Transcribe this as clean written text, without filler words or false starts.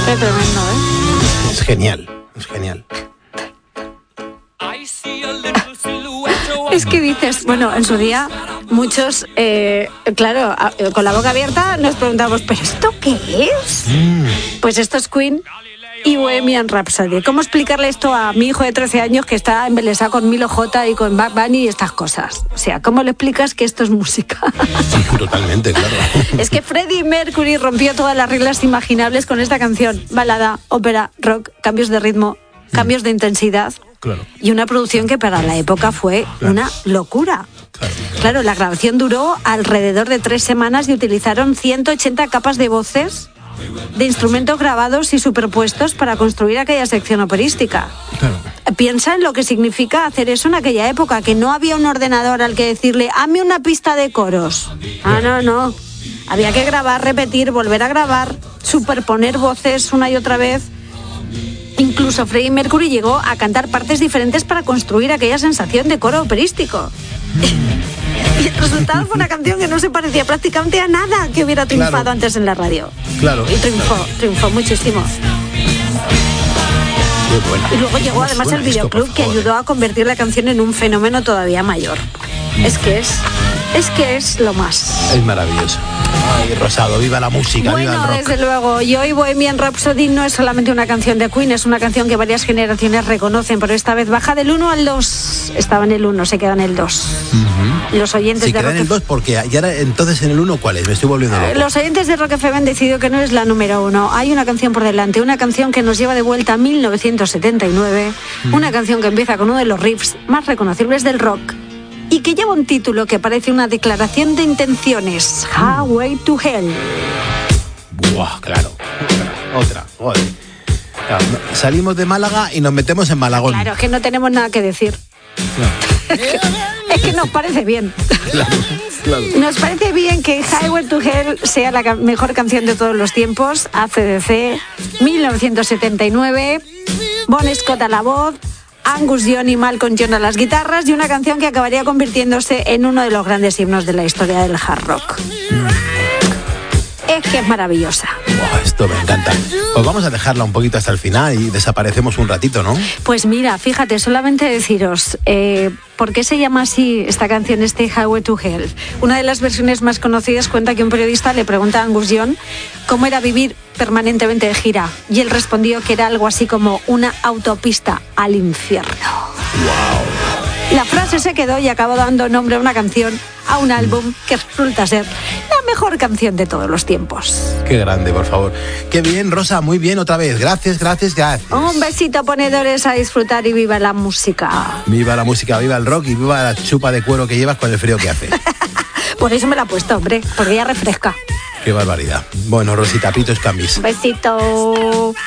Qué tremendo, ¿eh? Es genial, es genial. Es que dices, bueno, en su día muchos, claro, con la boca abierta nos preguntamos, ¿pero esto qué es? Pues esto es Queen y Bohemian Rhapsody. ¿Cómo explicarle esto a mi hijo de 13 años que está embelesado con Milo J y con Bad Bunny y estas cosas? O sea, ¿cómo le explicas que esto es música? Totalmente, claro. Es que Freddie Mercury rompió todas las reglas imaginables con esta canción. Balada, ópera, rock, cambios de ritmo, cambios de intensidad. Claro. Y una producción que para la época fue una locura. Claro, la grabación duró alrededor de 3 semanas y utilizaron 180 capas de voces, de instrumentos grabados y superpuestos para construir aquella sección operística. Claro. Piensa en lo que significa hacer eso en aquella época, que no había un ordenador al que decirle, hazme una pista de coros. No. Había que grabar, repetir, volver a grabar, superponer voces una y otra vez. Incluso Freddie Mercury llegó a cantar partes diferentes para construir aquella sensación de coro operístico. Y el resultado fue una canción que no se parecía prácticamente a nada que hubiera triunfado antes en la radio. Claro. Y triunfó muchísimo. Y luego llegó además el videoclub que ayudó a convertir la canción en un fenómeno todavía mayor. Es que es lo más. Es maravilloso. Ay, Rosado, viva la música, bueno, viva el rock. Desde luego, y hoy Bohemian Rhapsody no es solamente una canción de Queen, es una canción que varias generaciones reconocen, pero esta vez baja del 1 al 2. Estaba en el 1, se queda en el 2. Los oyentes se de queda Rock en el 2 porque ya era, entonces en el 1 ¿cuál es? Me estoy volviendo loco. Los oyentes de Rock FM han decidido que no es la número 1. Hay una canción por delante, una canción que nos lleva de vuelta a 1979, una canción que empieza con uno de los riffs más reconocibles del rock y que lleva un título que parece una declaración de intenciones. Highway to Hell. Buah, claro. Otra. Joder. Claro, salimos de Málaga y nos metemos en Malagón. Claro, es que no tenemos nada que decir. No. Es que nos parece bien. Claro. Nos parece bien que Highway to Hell sea la mejor canción de todos los tiempos. AC/DC, 1979. Bon Scott a la voz, Angus Young y Malcolm Young a las guitarras, y una canción que acabaría convirtiéndose en uno de los grandes himnos de la historia del hard rock. Es que es maravillosa. Wow, esto me encanta. Pues vamos a dejarla un poquito hasta el final y desaparecemos un ratito, ¿no? Pues mira, fíjate, solamente deciros por qué se llama así esta canción, Highway to Hell. Una de las versiones más conocidas cuenta que un periodista le pregunta a Angus Young cómo era vivir permanentemente de gira, y él respondió que era algo así como una autopista al infierno. Wow. La frase se quedó y acabó dando nombre a una canción, a un álbum que resulta ser la mejor canción de todos los tiempos. Qué grande, por favor. Qué bien, Rosa, muy bien otra vez. Gracias. Un besito, ponedores, a disfrutar y viva la música. Viva la música, viva el rock y viva la chupa de cuero que llevas con el frío que hace. Por eso me la he puesto, hombre, porque ya refresca. Qué barbaridad. Bueno, Rosita, pitos camis. Besito.